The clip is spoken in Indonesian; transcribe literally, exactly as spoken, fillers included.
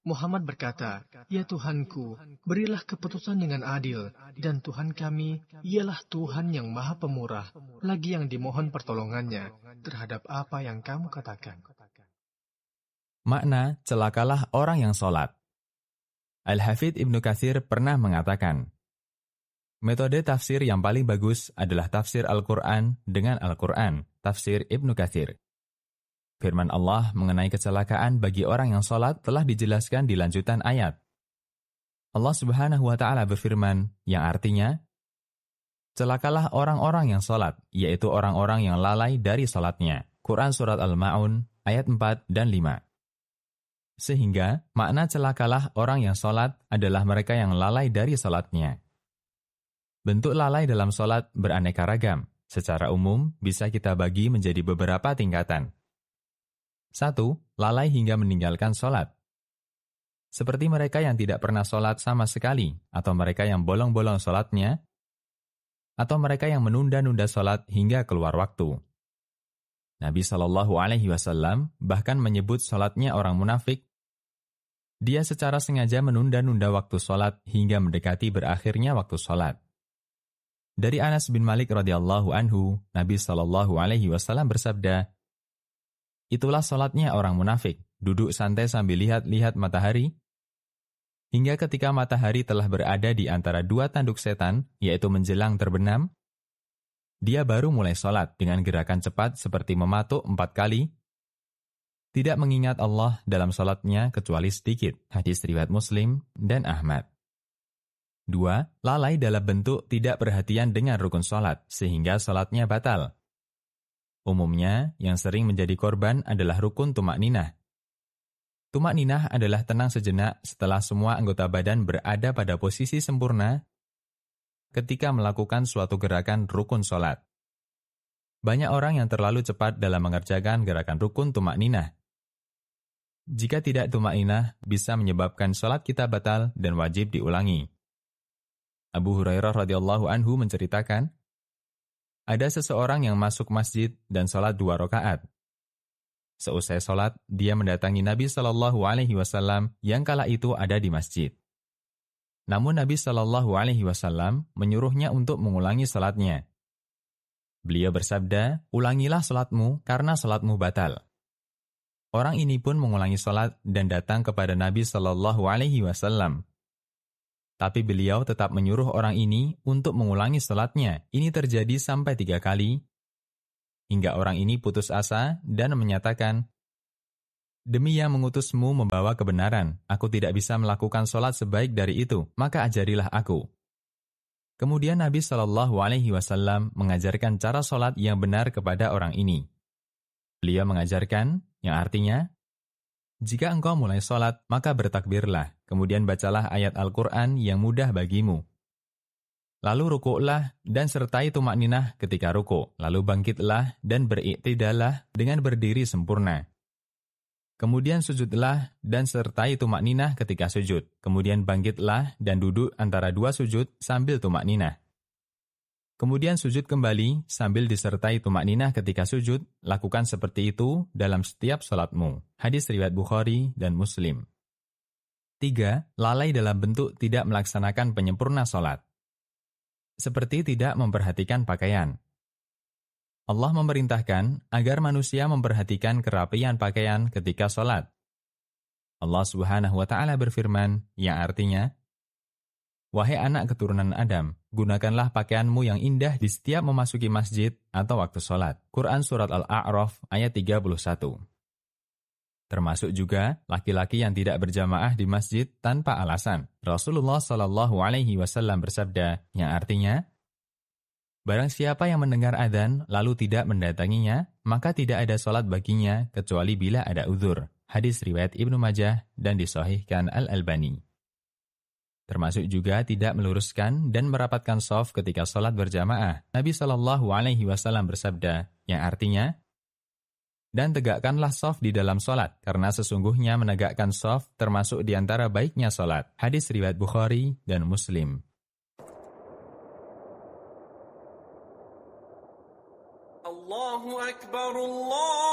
Muhammad berkata, "Ya Tuhanku, berilah keputusan dengan adil, dan Tuhan kami ialah Tuhan yang Maha Pemurah, lagi yang dimohon pertolongannya terhadap apa yang kamu katakan." Makna celakalah orang yang sholat. Al-Hafidz Ibnu Katsir pernah mengatakan, metode tafsir yang paling bagus adalah tafsir Al-Quran dengan Al-Quran, tafsir Ibnu Katsir. Firman Allah mengenai kecelakaan bagi orang yang sholat telah dijelaskan di lanjutan ayat. Allah Subhanahu wa Ta'ala berfirman, yang artinya, celakalah orang-orang yang sholat, yaitu orang-orang yang lalai dari sholatnya. Quran Surat Al-Ma'un, ayat empat dan lima. Sehingga, makna celakalah orang yang sholat adalah mereka yang lalai dari sholatnya. Bentuk lalai dalam sholat beraneka ragam. Secara umum, bisa kita bagi menjadi beberapa tingkatan. Satu, lalai hingga meninggalkan sholat. Seperti mereka yang tidak pernah sholat sama sekali, atau mereka yang bolong-bolong sholatnya, atau mereka yang menunda-nunda sholat hingga keluar waktu. Nabi Shallallahu Alaihi Wasallam bahkan menyebut sholatnya orang munafik. Dia secara sengaja menunda-nunda waktu sholat hingga mendekati berakhirnya waktu sholat. Dari Anas bin Malik radhiyallahu anhu, Nabi Shallallahu Alaihi Wasallam bersabda, itulah sholatnya orang munafik, duduk santai sambil lihat-lihat matahari, hingga ketika matahari telah berada di antara dua tanduk setan, yaitu menjelang terbenam, dia baru mulai sholat dengan gerakan cepat seperti mematuk empat kali, tidak mengingat Allah dalam sholatnya kecuali sedikit. Hadis riwayat Muslim dan Ahmad. Dua, lalai dalam bentuk tidak perhatian dengan rukun sholat, sehingga sholatnya batal. Umumnya, yang sering menjadi korban adalah rukun tumakninah. Tumakninah adalah tenang sejenak setelah semua anggota badan berada pada posisi sempurna ketika melakukan suatu gerakan rukun sholat. Banyak orang yang terlalu cepat dalam mengerjakan gerakan rukun tumakninah. Jika tidak tumakninah, bisa menyebabkan sholat kita batal dan wajib diulangi. Abu Hurairah radhiyallahu anhu menceritakan, ada seseorang yang masuk masjid dan sholat dua rakaat. Seusai sholat, dia mendatangi Nabi Shallallahu Alaihi Wasallam yang kala itu ada di masjid. Namun Nabi Shallallahu Alaihi Wasallam menyuruhnya untuk mengulangi sholatnya. Beliau bersabda, ulangilah sholatmu karena sholatmu batal. Orang ini pun mengulangi sholat dan datang kepada Nabi Shallallahu Alaihi Wasallam. Tapi beliau tetap menyuruh orang ini untuk mengulangi sholatnya. Ini terjadi sampai tiga kali, hingga orang ini putus asa dan menyatakan, demi yang mengutusmu membawa kebenaran, aku tidak bisa melakukan sholat sebaik dari itu, maka ajarilah aku. Kemudian Nabi Shallallahu Alaihi Wasallam mengajarkan cara sholat yang benar kepada orang ini. Beliau mengajarkan, yang artinya, jika engkau mulai sholat, maka bertakbirlah, kemudian bacalah ayat Al-Quran yang mudah bagimu. Lalu rukuklah dan sertai tumakninah ketika rukuk, lalu bangkitlah dan beriktidalah dengan berdiri sempurna. Kemudian sujudlah dan sertai tumakninah ketika sujud, kemudian bangkitlah dan duduk antara dua sujud sambil tumakninah. Kemudian sujud kembali sambil disertai tumakninah ketika sujud, lakukan seperti itu dalam setiap sholatmu. Hadis riwayat Bukhari dan Muslim. Tiga, lalai dalam bentuk tidak melaksanakan penyempurna sholat. Seperti tidak memperhatikan pakaian. Allah memerintahkan agar manusia memperhatikan kerapian pakaian ketika sholat. Allah Subhanahu wa Ta'ala berfirman, yang artinya, wahai anak keturunan Adam, gunakanlah pakaianmu yang indah di setiap memasuki masjid atau waktu sholat. Quran Surat Al-A'raf ayat tiga puluh satu. Termasuk juga laki-laki yang tidak berjamaah di masjid tanpa alasan. Rasulullah Shallallahu Alaihi Wasallam bersabda, yang artinya, barang siapa yang mendengar adzan lalu tidak mendatanginya, maka tidak ada sholat baginya kecuali bila ada uzur. Hadis riwayat Ibnu Majah dan disahihkan Al-Albani. Termasuk juga tidak meluruskan dan merapatkan shaf ketika sholat berjamaah. Nabi Shallallahu Alaihi Wasallam bersabda, yang artinya, dan tegakkanlah shaf di dalam sholat, karena sesungguhnya menegakkan shaf termasuk di antara baiknya sholat. Hadis riwayat Bukhari dan Muslim. Allahu Akbar, Allah.